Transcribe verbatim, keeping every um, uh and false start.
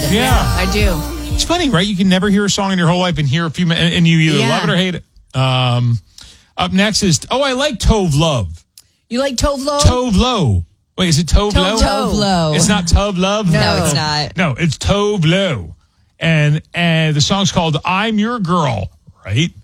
Yeah. I do. It's funny, right? You can never hear a song in your whole life and hear a few minutes, and you either Yeah. love it or hate it. Um, up next is, oh, I like Tove Love. You like Tove Lo? Tove Lo. Wait, is it Tove Lo? Tove Lo. It's not Tove Love? No, it's not. No, it's Tove Lo. And, and the song's called I'm Your Girl, right?